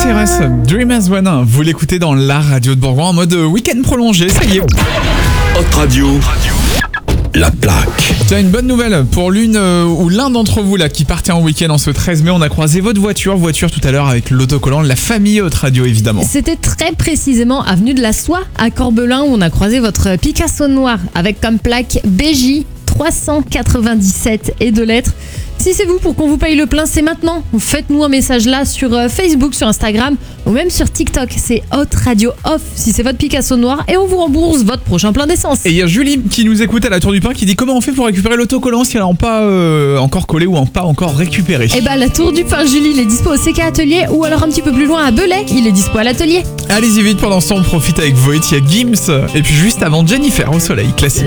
CRS, Dream as One, vous l'écoutez dans la radio de Bourgoin en mode week-end prolongé, ça y est. Hot Radio, la plaque. Tiens, une bonne nouvelle pour l'une ou l'un d'entre vous là qui partait en week-end en ce 13 mai, on a croisé votre voiture tout à l'heure avec l'autocollant de la famille Hot Radio évidemment. C'était très précisément avenue de la Soie à Corbelin où on a croisé votre Picasso noir avec comme plaque BJ 397 et 2 lettres. Si c'est vous pour qu'on vous paye le plein, c'est maintenant. Faites-nous un message là sur Facebook, sur Instagram ou même sur TikTok. C'est Hot Radio Off si c'est votre Picasso noir et on vous rembourse votre prochain plein d'essence. Et il y a Julie qui nous écoute à la Tour du Pin qui dit comment on fait pour récupérer l'autocollant si elle n'a pas encore collé ou pas encore récupéré. Et la Tour du Pin, Julie, il est dispo au CK Atelier ou alors un petit peu plus loin à Belay, il est dispo à l'atelier. Allez-y vite, pendant ce temps on profite avec Voet, il y a Gims et puis juste avant Jennifer au soleil, classique.